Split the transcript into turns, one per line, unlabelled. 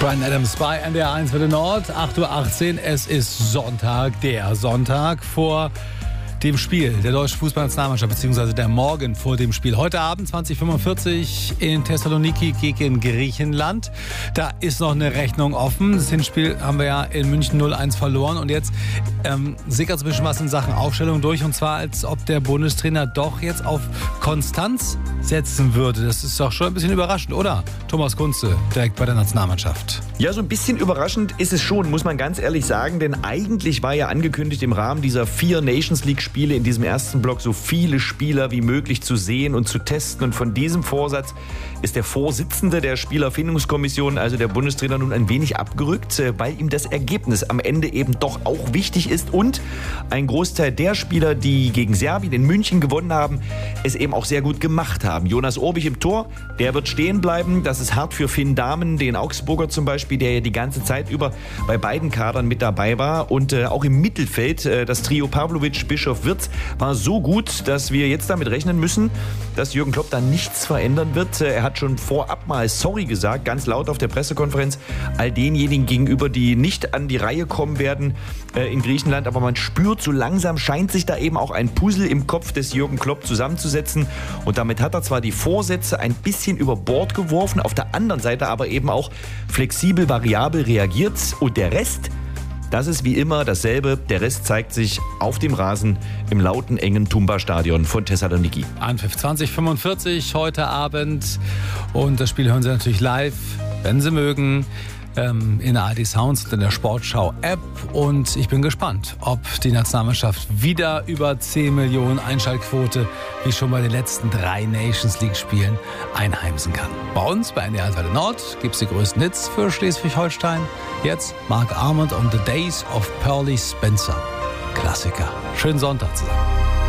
Bryan Adams bei NDR 1 für den Nord, 8:18 Uhr. Es ist Sonntag, der Sonntag vor dem Spiel der deutschen Fußballnationalmannschaft, beziehungsweise der Morgen vor dem Spiel. Heute Abend 20:45 in Thessaloniki gegen Griechenland. Da ist noch eine Rechnung offen. Das Hinspiel haben wir ja in München 0-1 verloren. Und jetzt sickert so ein bisschen was in Sachen Aufstellung durch. Und zwar, als ob der Bundestrainer doch jetzt auf Konstanz setzen würde. Das ist doch schon ein bisschen überraschend, oder? Thomas Kunze, direkt bei der Nationalmannschaft.
Ja, so ein bisschen überraschend ist es schon, muss man ganz ehrlich sagen. Denn eigentlich war ja angekündigt, im Rahmen dieser 4 Nations League-Spiele in diesem ersten Block so viele Spieler wie möglich zu sehen und zu testen. Und von diesem Vorsatz ist der Vorsitzende der Spielerfindungskommission, also der Bundestrainer, nun ein wenig abgerückt, weil ihm das Ergebnis am Ende eben doch auch wichtig ist. Und ein Großteil der Spieler, die gegen Serbien in München gewonnen haben, es eben auch sehr gut gemacht haben. Jonas Orbich im Tor, der wird stehen bleiben. Das ist hart für Finn Dahmen, den Augsburger zum Beispiel, der ja die ganze Zeit über bei beiden Kadern mit dabei war. Und auch im Mittelfeld, das Trio Pavlovic, Bischof, Wirtz war so gut, dass wir jetzt damit rechnen müssen, dass Jürgen Klopp da nichts verändern wird. Er hat schon vorab mal sorry gesagt, ganz laut auf der Pressekonferenz, all denjenigen gegenüber, die nicht an die Reihe kommen werden in Griechenland. Aber man spürt, so langsam scheint sich da eben auch ein Puzzle im Kopf des Jürgen Klopp zusammenzusetzen. Und damit hat er zwar die Vorsätze ein bisschen über Bord geworfen, auf der anderen Seite aber eben auch flexibel, variabel reagiert. Und der Rest, das ist wie immer dasselbe. Der Rest zeigt sich auf dem Rasen im lauten, engen Tumba-Stadion von Thessaloniki.
Anpfiff 20:45 heute Abend. Und das Spiel hören Sie natürlich live, wenn Sie mögen, in der ARD Sounds und in der Sportschau-App. Und ich bin gespannt, ob die Nationalmannschaft wieder über 10 Millionen Einschaltquote, wie schon bei den letzten 3 Nations League-Spielen, einheimsen kann. Bei uns, bei NDR Nord, gibt es die größten Hits für Schleswig-Holstein. Jetzt Mark Arment und The Days of Pearly Spencer. Klassiker. Schönen Sonntag zusammen.